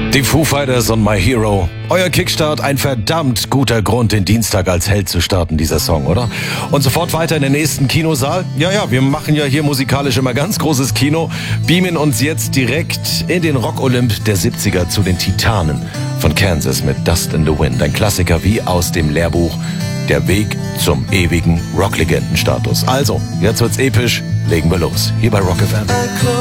Die Foo Fighters und My Hero. Euer Kickstart, ein verdammt guter Grund, den Dienstag als Held zu starten, dieser Song, oder? Und sofort weiter in den nächsten Kinosaal? Ja, wir machen ja hier musikalisch immer ganz großes Kino, beamen uns jetzt direkt in den Rock-Olymp der 70er zu den Titanen von Kansas mit Dust in the Wind. Ein Klassiker wie aus dem Lehrbuch, der Weg zum ewigen Rocklegendenstatus. Also, jetzt wird's episch, legen wir los, hier bei Rock FM.